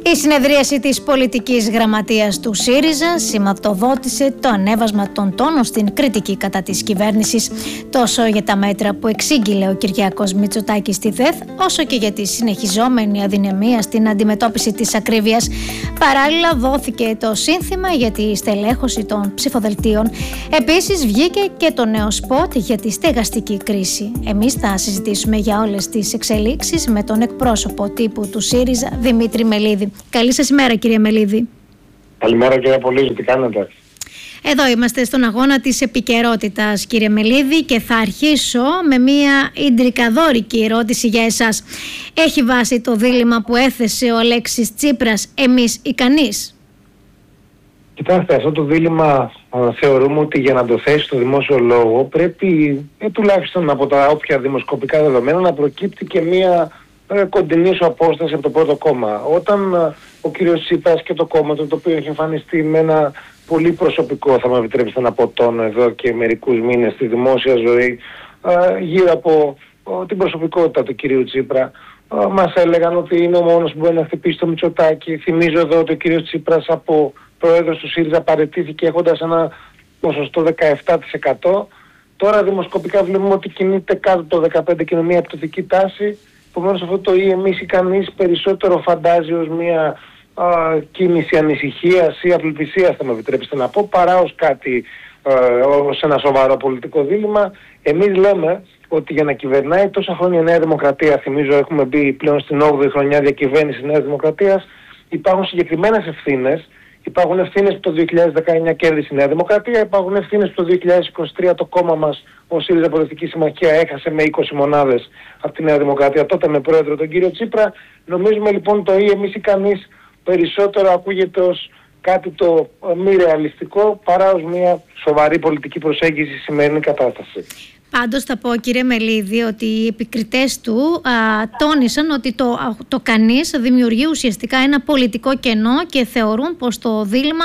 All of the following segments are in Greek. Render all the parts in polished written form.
Η συνεδρίαση της πολιτικής γραμματείας του ΣΥΡΙΖΑ σηματοδότησε το ανέβασμα των τόνων στην κριτική κατά της κυβέρνησης, τόσο για τα μέτρα που εξήγηλε ο Κυριάκος Μητσοτάκης στη ΔΕΘ, όσο και για τη συνεχιζόμενη αδυναμία στην αντιμετώπιση της ακρίβειας. Παράλληλα, δόθηκε το σύνθημα για τη στελέχωση των ψηφοδελτίων. Επίσης, βγήκε και το νέο σποτ για τη στεγαστική κρίση. Εμείς θα συζητήσουμε για όλες τις εξελίξεις με τον εκπρόσωπο τύπου του ΣΥΡΙΖΑ, Δημήτρη Μελίδη. Καλή σας ημέρα, κύριε Μελίδη. Καλημέρα, κύριε Πολύζου, τι κάνετε? Εδώ είμαστε στον αγώνα της επικαιρότητας, κύριε Μελίδη, και θα αρχίσω με μία ιντρικαδόρικη ερώτηση για εσάς. Έχει βάση το δίλημμα που έθεσε ο Αλέξης Τσίπρας, εμείς ή κανείς? Κοιτάξτε, αυτό το δίλημμα θεωρούμε ότι για να το θέσει στο δημόσιο λόγο πρέπει τουλάχιστον από τα όποια δημοσκοπικά δεδομένα να προκύπτει και μία κοντινή σου απόσταση από το πρώτο κόμμα. Όταν ο κύριος Τσίπρας και το κόμμα του, το οποίο έχει εμφανιστεί με ένα πολύ προσωπικό, θα με επιτρέψετε να πω, τόνο εδώ και μερικούς μήνες στη δημόσια ζωή, γύρω από την προσωπικότητα του κυρίου Τσίπρα, μας έλεγαν ότι είναι ο μόνος που μπορεί να χτυπήσει το Μητσοτάκη. Θυμίζω εδώ ότι ο κύριος Τσίπρας από πρόεδρος του ΣΥΡΙΖΑ παραιτήθηκε έχοντας ένα ποσοστό 17%. Τώρα δημοσκοπικά βλέπουμε ότι κινείται κάτω το 15% και είναι μια πτωτική τάση. Επομένως αυτό το ή εμείς ή κανείς περισσότερο φαντάζει ως μια κίνηση ανησυχίας ή απελπισίας, θα με επιτρέψετε να πω, παρά ως κάτι, ως ένα σοβαρό πολιτικό δίλημμα. Εμείς λέμε ότι για να κυβερνάει τόσα χρόνια η Νέα Δημοκρατία, θυμίζω έχουμε μπει πλέον στην 8η χρονιά διακυβέρνησης Νέας Δημοκρατίας, υπάρχουν συγκεκριμένες ευθύνες. Υπάρχουν ευθύνες που το 2019 κέρδισε η Νέα Δημοκρατία, υπάρχουν ευθύνες που το 2023 το κόμμα μας, ο ΣΥΡΙΖΑ Πολιτική Συμμαχία, έχασε με 20 μονάδες από τη Νέα Δημοκρατία, τότε με πρόεδρο τον κύριο Τσίπρα. Νομίζουμε λοιπόν το ή εμείς ή κανείς περισσότερο ακούγεται ως κάτι το μη ρεαλιστικό παρά ως μια σοβαρή πολιτική προσέγγιση στη σημερινή κατάσταση. Πάντως θα πω, κύριε Μελίδη, ότι οι επικριτές του τόνισαν ότι το κανείς δημιουργεί ουσιαστικά ένα πολιτικό κενό και θεωρούν πως το δίλημμα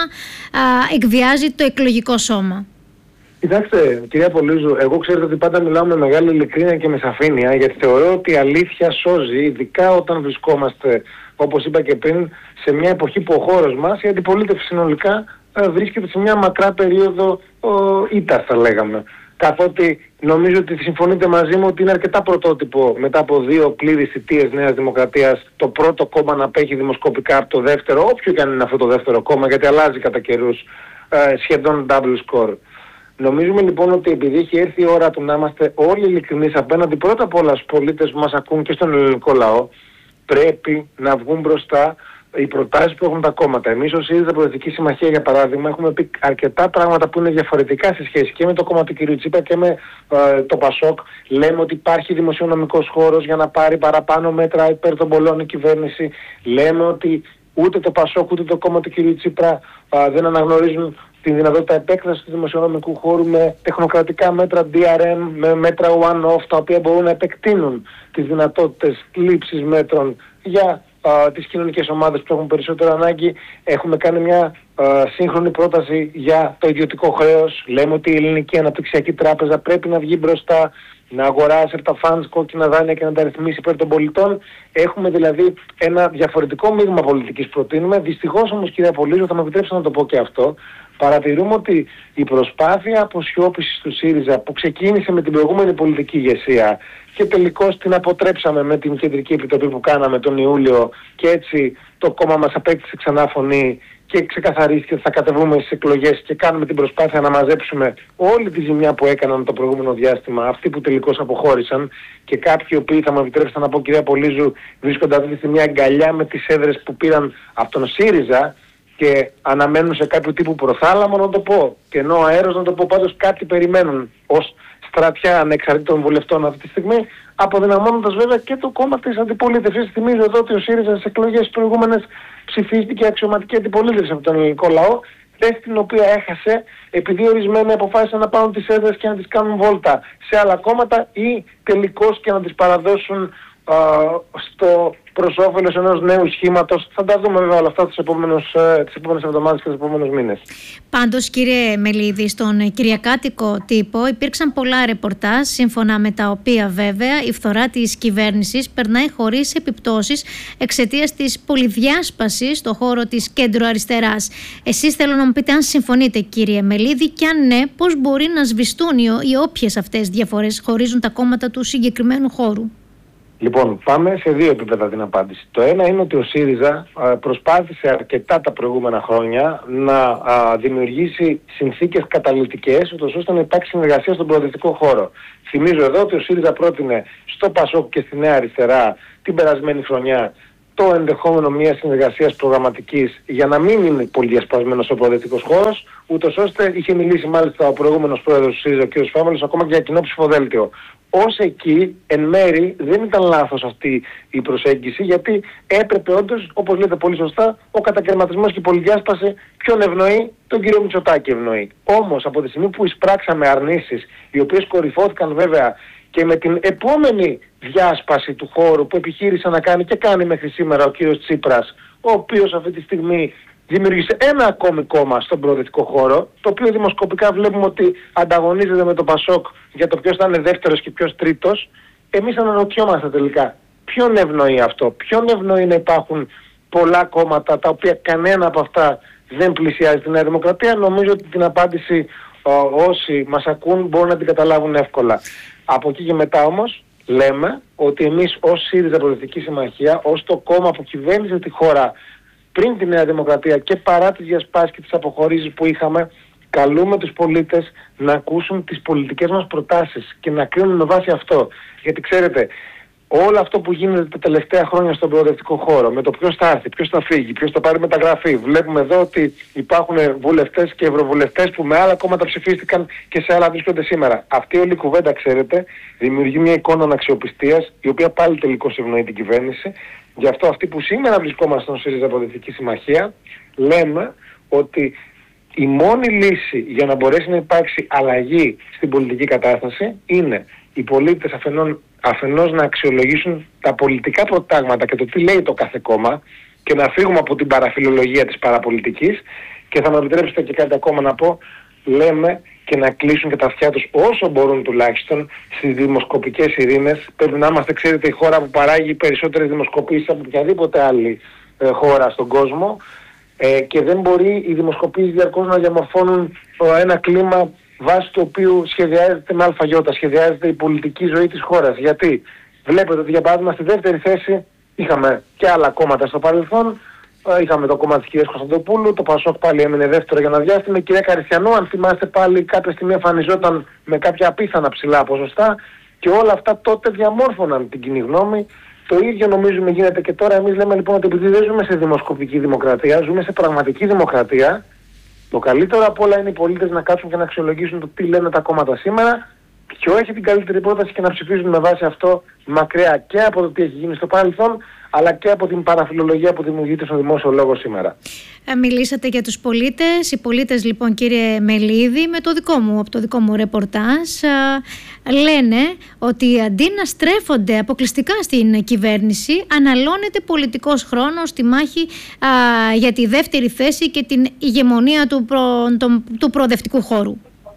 εκβιάζει το εκλογικό σώμα. Κοιτάξτε, κυρία Πολύζου, εγώ ξέρετε ότι πάντα μιλάω με μεγάλη ειλικρίνεια και με σαφήνεια, γιατί θεωρώ ότι η αλήθεια σώζει, ειδικά όταν βρισκόμαστε, όπως είπα και πριν, σε μια εποχή που ο χώρος μας, η αντιπολίτευση συνολικά, βρίσκεται σε μια μακρά περίοδο ήττας, θα λέγαμε. Καθότι νομίζω ότι συμφωνείτε μαζί μου ότι είναι αρκετά πρωτότυπο μετά από 2 πλήρεις θητείες Νέας Δημοκρατίας το πρώτο κόμμα να απέχει δημοσκοπικά από το δεύτερο, όποιο και αν είναι αυτό το δεύτερο κόμμα, γιατί αλλάζει κατά καιρούς, σχεδόν double score. Νομίζουμε λοιπόν ότι επειδή έχει έρθει η ώρα του να είμαστε όλοι ειλικρινείς απέναντι πρώτα απ' όλα στους πολίτες που μας ακούν και στον ελληνικό λαό, πρέπει να βγουν μπροστά οι προτάσεις που έχουν τα κόμματα. Εμείς ως ΣΥΡΙΖΑ Πολιτική Συμμαχία, για παράδειγμα, έχουμε πει αρκετά πράγματα που είναι διαφορετικά σε σχέση και με το κόμμα του κ. Τσίπρα και με το ΠΑΣΟΚ. Λέμε ότι υπάρχει δημοσιονομικός χώρος για να πάρει παραπάνω μέτρα υπέρ των πολλών η κυβέρνηση. Λέμε ότι ούτε το ΠΑΣΟΚ ούτε το κόμμα του κ. Τσίπρα δεν αναγνωρίζουν την δυνατότητα επέκτασης του δημοσιονομικού χώρου με τεχνοκρατικά μέτρα DRM, με μέτρα one-off, τα οποία μπορούν να επεκτείνουν τις δυνατότητες λήψης μέτρων για τις κοινωνικές ομάδες που έχουν περισσότερο ανάγκη. Έχουμε κάνει μια σύγχρονη πρόταση για το ιδιωτικό χρέος. Λέμε ότι η Ελληνική Αναπτυξιακή Τράπεζα πρέπει να βγει μπροστά, να αγοράσει από τα funds κόκκινα δάνεια και να τα ρυθμίσει υπέρ των πολιτών. Έχουμε δηλαδή ένα διαφορετικό μείγμα πολιτικής προτείνουμε. Δυστυχώς όμως, κυρία Πολύζου, θα με επιτρέψετε να το πω και αυτό, παρατηρούμε ότι η προσπάθεια αποσιώπησης του ΣΥΡΙΖΑ που ξεκίνησε με την προηγούμενη πολιτική ηγεσία και τελικώς την αποτρέψαμε με την Κεντρική Επιτροπή που κάναμε τον Ιούλιο και έτσι το κόμμα μας απέκτησε ξανά φωνή και ξεκαθαρίστηκε ότι θα κατεβούμε στις εκλογές και κάνουμε την προσπάθεια να μαζέψουμε όλη τη ζημιά που έκαναν το προηγούμενο διάστημα, αυτοί που τελικώς αποχώρησαν, και κάποιοι οι οποίοι, θα μου επιτρέψετε να πω, κυρία Πολύζου, βρίσκονται αυτή τη στιγμή αγκαλιά με τις έδρες που πήραν από τον ΣΥΡΙΖΑ και αναμένουν σε κάποιο τύπου προθάλαμο, να το πω, και ενώ αέρος, να το πω, πάντως κάτι περιμένουν ως στρατιά ανεξαρτήτων βουλευτών αυτή τη στιγμή, αποδυναμώνοντας βέβαια και το κόμμα της αντιπολίτευσης. Θυμίζω εδώ ότι ο ΣΥΡΙΖΑ στις εκλογές προηγούμενες ψηφίστηκε αξιωματική αντιπολίτευση από τον ελληνικό λαό, θέση την οποία έχασε επειδή ορισμένοι αποφάσισαν να πάρουν τις έδρες και να τις κάνουν βόλτα σε άλλα κόμματα ή τελικώς και να τις παραδώσουν στο προς όφελος ενός νέου σχήματος. Θα τα δούμε βέβαια όλα αυτά τις επόμενες εβδομάδες και τους επόμενους μήνες. Πάντως, κύριε Μελίδη, στον κυριακάτικο τύπο υπήρξαν πολλά ρεπορτάζ, σύμφωνα με τα οποία βέβαια η φθορά της κυβέρνησης περνάει χωρίς επιπτώσεις εξαιτίας της πολυδιάσπασης στον χώρο της κέντρο-αριστεράς. Εσείς θέλω να μου πείτε αν συμφωνείτε, κύριε Μελίδη, και αν ναι, πώς μπορεί να σβηστούν οι όποιες αυτές διαφορές χωρίζουν τα κόμματα του συγκεκριμένου χώρου. Λοιπόν, πάμε σε δύο επίπεδα την απάντηση. Το ένα είναι ότι ο ΣΥΡΙΖΑ προσπάθησε αρκετά τα προηγούμενα χρόνια να δημιουργήσει συνθήκες καταλυτικές, ώστε να υπάρξει συνεργασία στον προοδευτικό χώρο. Θυμίζω εδώ ότι ο ΣΥΡΙΖΑ πρότεινε στο ΠΑΣΟΚ και στη Νέα Αριστερά την περασμένη χρονιά το ενδεχόμενο μιας συνεργασίας προγραμματικής για να μην είναι πολύ διασπασμένος ο προοδευτικός χώρος, ούτως ώστε είχε μιλήσει μάλιστα ο προηγούμενος πρόεδρος του ΣΥΡΙΖΑ, ο κ. Φάμελος, ακόμα και για κοινό ψηφοδέλτιο. Ως εκεί, εν μέρη, δεν ήταν λάθος αυτή η προσέγγιση, γιατί έπρεπε όντως, όπως λέτε πολύ σωστά, ο κατακαιρματισμός και η πολυδιάσπαση ποιον ευνοεί, τον κύριο Μητσοτάκη ευνοεί. Όμως, από τη στιγμή που εισπράξαμε αρνήσεις, οι οποίες κορυφώθηκαν βέβαια και με την επόμενη διάσπαση του χώρου που επιχείρησε να κάνει και κάνει μέχρι σήμερα ο κύριος Τσίπρας, ο οποίος αυτή τη στιγμή δημιούργησε ένα ακόμη κόμμα στον προοδευτικό χώρο, το οποίο δημοσκοπικά βλέπουμε ότι ανταγωνίζεται με το ΠΑΣΟΚ για το ποιος θα είναι δεύτερος και ποιος τρίτος. Εμείς αναρωτιόμαστε τελικά ποιον ευνοεί αυτό, ποιον ευνοεί να υπάρχουν πολλά κόμματα τα οποία κανένα από αυτά δεν πλησιάζει τη Νέα Δημοκρατία. Νομίζω ότι την απάντηση όσοι μας ακούν μπορούν να την καταλάβουν εύκολα. Από εκεί και μετά όμως λέμε ότι εμείς ως ΣΥΡΙΖΑ Προοδευτική Συμμαχία, ως το κόμμα που κυβέρνησε τη χώρα πριν τη Νέα Δημοκρατία και παρά τις διασπάσεις και τις αποχωρήσεις που είχαμε, καλούμε τους πολίτες να ακούσουν τις πολιτικές μας προτάσεις και να κρίνουν με βάση αυτό. Γιατί ξέρετε, όλο αυτό που γίνεται τα τελευταία χρόνια στον προοδευτικό χώρο, με το ποιος θα έρθει, ποιος θα φύγει, ποιος θα πάρει μεταγραφή, βλέπουμε εδώ ότι υπάρχουν βουλευτές και ευρωβουλευτές που με άλλα κόμματα ψηφίστηκαν και σε άλλα βρίσκονται σήμερα. Αυτή όλη η κουβέντα, ξέρετε, δημιουργεί μια εικόνα αναξιοπιστίας, η οποία πάλι τελικώς ευνοεί την κυβέρνηση. Γι' αυτό αυτοί που σήμερα βρισκόμαστε στον ΣΥΡΙΖΑ Προοδευτική Συμμαχία λέμε ότι η μόνη λύση για να μπορέσει να υπάρξει αλλαγή στην πολιτική κατάσταση είναι οι πολίτες αφενός να αξιολογήσουν τα πολιτικά προτάγματα και το τι λέει το κάθε κόμμα και να φύγουμε από την παραφιλολογία της παραπολιτικής, και θα με επιτρέψετε και κάτι ακόμα να πω, λέμε και να κλείσουν και τα αυτιά τους όσο μπορούν τουλάχιστον στις δημοσκοπικές ειρήνες. Πρέπει να είμαστε, ξέρετε, η χώρα που παράγει περισσότερες δημοσκοπήσεις από οποιαδήποτε άλλη χώρα στον κόσμο, και δεν μπορεί οι δημοσκοπήσεις διαρκώς να διαμορφώνουν ένα κλίμα βάσει του οποίου σχεδιάζεται με αλφαγιώτα, σχεδιάζεται η πολιτική ζωή της χώρας. Γιατί βλέπετε ότι για παράδειγμα στη δεύτερη θέση είχαμε και άλλα κόμματα στο παρελθόν. Είχαμε το κόμμα της κυρίας Κωνσταντοπούλου, το ΠΑΣΟΚ πάλι έμεινε δεύτερο για ένα διάστημα. Η κυρία Καριστιανού, αν θυμάστε, πάλι κάποια στιγμή εμφανιζόταν με κάποια απίθανα ψηλά ποσοστά, και όλα αυτά τότε διαμόρφωναν την κοινή γνώμη. Το ίδιο νομίζουμε γίνεται και τώρα. Εμείς λέμε λοιπόν ότι επειδή δεν ζούμε σε δημοσκοπική δημοκρατία, ζούμε σε πραγματική δημοκρατία. Το καλύτερο απ' όλα είναι οι πολίτες να κάτσουν και να αξιολογήσουν το τι λένε τα κόμματα σήμερα, ποιο έχει την καλύτερη πρόταση, και να ψηφίζουν με βάση αυτό, μακριά και από το τι έχει γίνει στο παρελθόν, αλλά και από την παραφιλολογία που δημιουργείται στο δημόσιο λόγο σήμερα. Μιλήσατε για τους πολίτες. Οι πολίτες λοιπόν, κύριε Μελίδη, από το δικό μου ρεπορτάζ, λένε ότι αντί να στρέφονται αποκλειστικά στην κυβέρνηση, αναλώνεται πολιτικός χρόνος στη μάχη για τη δεύτερη θέση και την ηγεμονία του προοδευτικού χώρου.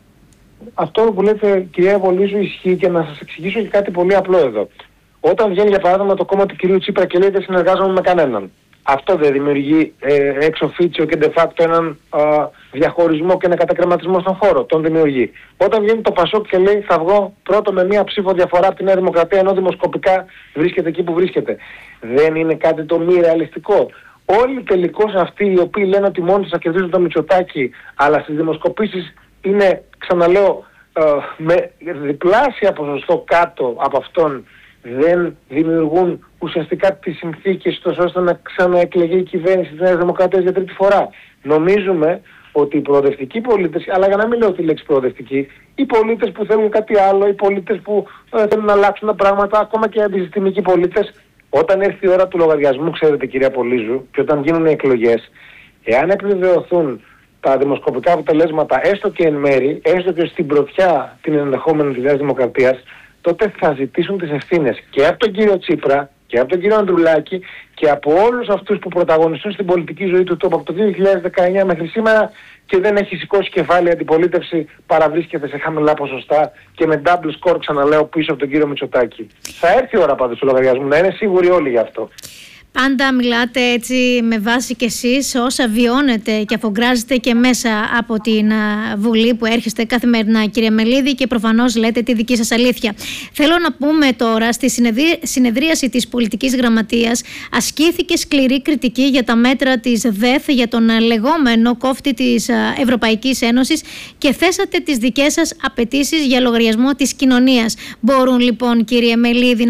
Αυτό που λέτε, κυρία Βολίζου, ισχύει, και να σας εξηγήσω και κάτι πολύ απλό εδώ. Όταν βγαίνει για παράδειγμα το κόμμα του κυρίου Τσίπρα και λέει δεν συνεργάζομαι με κανέναν, αυτό δεν δημιουργεί εξ officio και de facto έναν διαχωρισμό και ένα κατακαιρματισμό στον χώρο? Τον δημιουργεί. Όταν βγαίνει το ΠΑΣΟΚ και λέει θα βγω πρώτο με μία ψήφο διαφορά από τη Νέα Δημοκρατία, ενώ δημοσκοπικά βρίσκεται εκεί που βρίσκεται, δεν είναι κάτι το μη ρεαλιστικό? Όλοι τελικώς αυτοί οι οποίοι λένε ότι μόνοι θα κερδίζουν το Μητσοτάκη, αλλά στις δημοσκοπήσεις είναι, ξαναλέω, με διπλάσια ποσοστό κάτω από αυτόν, δεν δημιουργούν ουσιαστικά τις συνθήκες ώστε να ξαναεκλεγεί η κυβέρνηση της Νέας Δημοκρατίας για τρίτη φορά. Νομίζουμε ότι οι προοδευτικοί πολίτες, αλλά για να μην λέω τη λέξη προοδευτικοί, οι πολίτες που θέλουν κάτι άλλο, οι πολίτες που θέλουν να αλλάξουν τα πράγματα, ακόμα και οι αντισυστημικοί πολίτες, όταν έρθει η ώρα του λογαριασμού, ξέρετε κυρία Πολύζου, και όταν γίνουν οι εκλογές, εάν επιβεβαιωθούν τα δημοσκοπικά αποτελέσματα, έστω και εν μέρη, έστω και στην πρωτιά την ενδεχόμενη της Νέας Δημοκρατίας, τότε θα ζητήσουν τις ευθύνες και από τον κύριο Τσίπρα και από τον κύριο Ανδρουλάκη και από όλους αυτούς που πρωταγωνιστούν στην πολιτική ζωή του τόπου από το 2019 μέχρι σήμερα και δεν έχει σηκώσει κεφάλι η αντιπολίτευση, παραβρίσκεται σε χαμηλά ποσοστά και με double score, ξαναλέω, πίσω από τον κύριο Μητσοτάκη. Θα έρθει η ώρα πάντως του λογαριασμού, να είναι σίγουροι όλοι γι' αυτό. Πάντα μιλάτε έτσι με βάση και εσείς όσα βιώνετε και αφογκράζετε και μέσα από την Βουλή που έρχεστε καθημερινά, κύριε Μελίδη, και προφανώς λέτε τη δική σας αλήθεια. Θέλω να πούμε τώρα, στη συνεδρίαση της Πολιτικής Γραμματείας ασκήθηκε σκληρή κριτική για τα μέτρα της ΔΕΘ για τον λεγόμενο κόφτη της Ευρωπαϊκής Ένωσης και θέσατε τις δικές σας απαιτήσεις για λογαριασμό της κοινωνίας. Μπορούν λοιπόν, κύριε Μελίδη,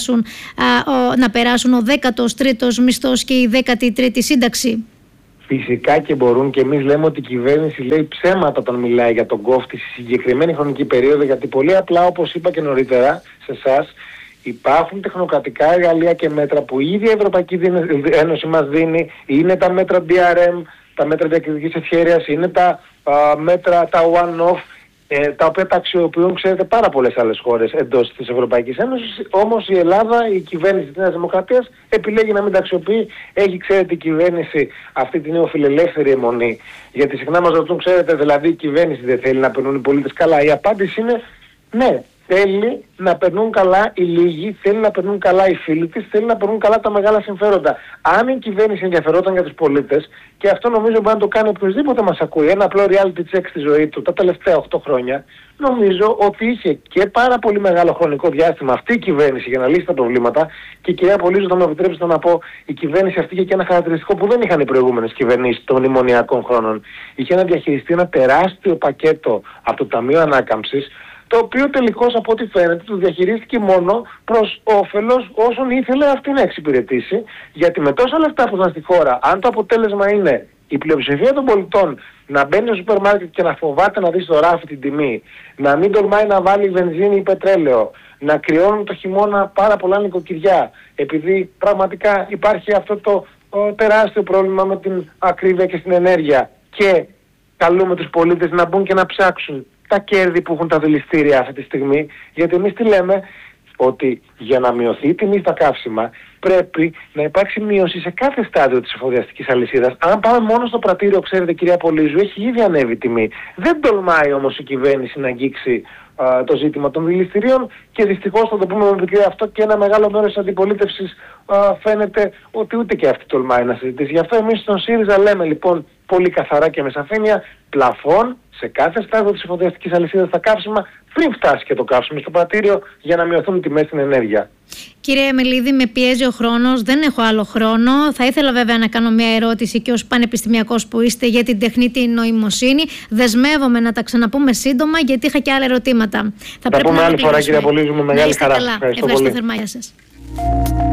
να περάσουν ο 13ος μισθός και η 13η σύνταξη? Φυσικά και μπορούν, και εμείς λέμε ότι η κυβέρνηση λέει ψέματα όταν μιλάει για τον κόφτη στη συγκεκριμένη χρονική περίοδο, γιατί πολύ απλά, όπως είπα και νωρίτερα σε εσάς, υπάρχουν τεχνοκρατικά εργαλεία και μέτρα που η ίδια η Ευρωπαϊκή Ένωση μας δίνει. Είναι τα μέτρα DRM, τα μέτρα διακριτικής ευχέρειας, είναι τα μέτρα, τα one-off, τα οποία τα αξιοποιούν, ξέρετε, πάρα πολλές άλλες χώρες εντός της Ευρωπαϊκής Ένωσης. Όμως η Ελλάδα, η κυβέρνηση της Νέας Δημοκρατίας, επιλέγει να μην τα αξιοποιεί. Έχει, ξέρετε, η κυβέρνηση αυτή την νεοφιλελεύθερη αιμονή. Γιατί συχνά μας ρωτούν, ξέρετε, δηλαδή η κυβέρνηση δεν θέλει να περνούν οι πολίτες καλά? Η απάντηση είναι ναι. Θέλει να περνούν καλά οι λίγοι, θέλει να περνούν καλά οι φίλοι της, θέλει να περνούν καλά τα μεγάλα συμφέροντα. Αν η κυβέρνηση ενδιαφερόταν για τους πολίτες, και αυτό νομίζω μπορεί να το κάνει οποιοδήποτε μας ακούει, ένα απλό reality check στη ζωή του τα τελευταία 8 χρόνια, νομίζω ότι είχε και πάρα πολύ μεγάλο χρονικό διάστημα αυτή η κυβέρνηση για να λύσει τα προβλήματα. Και κυρία Πολύζου, θα μου επιτρέψετε να πω, η κυβέρνηση αυτή είχε και ένα χαρακτηριστικό που δεν είχαν οι προηγούμενες κυβερνήσεις των μνημονιακών χρόνων. Είχε να διαχειριστεί ένα τεράστιο πακέτο από το Ταμείο Ανάκαμψης, το οποίο τελικώς από ό,τι φαίνεται του διαχειρίστηκε μόνο προς όφελος όσων ήθελε αυτή να εξυπηρετήσει, γιατί με τόσα λεφτά που ήταν στη χώρα, αν το αποτέλεσμα είναι η πλειοψηφία των πολιτών να μπαίνει στο σούπερ μάρκετ και να φοβάται να δει στο ράφι την τιμή, να μην τολμάει να βάλει βενζίνη ή πετρέλαιο, να κρυώνουν το χειμώνα πάρα πολλά νοικοκυριά, επειδή πραγματικά υπάρχει αυτό το τεράστιο πρόβλημα με την ακρίβεια και στην ενέργεια, και καλούμε τους πολίτες να μπουν και να ψάξουν τα κέρδη που έχουν τα δηληστήρια αυτή τη στιγμή, γιατί εμείς τι λέμε? Ότι για να μειωθεί η τιμή στα καύσιμα πρέπει να υπάρξει μείωση σε κάθε στάδιο της εφοδιαστικής αλυσίδας. Αν πάμε μόνο στο πρατήριο, ξέρετε, κυρία Πολύζου, έχει ήδη ανέβει η τιμή. Δεν τολμάει όμως η κυβέρνηση να αγγίξει το ζήτημα των δηληστηρίων, και δυστυχώς, θα το πούμε με πικρία, αυτό και ένα μεγάλο μέρος της αντιπολίτευσης φαίνεται ότι ούτε και αυτή τολμάει να συζητήσει. Γι' αυτό εμείς στον ΣΥΡΙΖΑ λέμε λοιπόν πολύ καθαρά και με σαφήνεια, πλαφόν σε κάθε στάδιο της εφοδιαστικής αλυσίδας στα καύσιμα, πριν φτάσει και το καύσιμο στο πρατήριο, για να μειωθούν οι τιμές στην ενέργεια. Κύριε Μελίδη, με πιέζει ο χρόνος, δεν έχω άλλο χρόνο. Θα ήθελα βέβαια να κάνω μια ερώτηση και ως πανεπιστημιακός που είστε για την τεχνητή νοημοσύνη. Δεσμεύομαι να τα ξαναπούμε σύντομα, γιατί είχα και άλλα ερωτήματα. Θα πούμε άλλη φορά, κύριε Πολύζου, με μεγάλη χαρά. Ευχαριστώ θερμά για σας.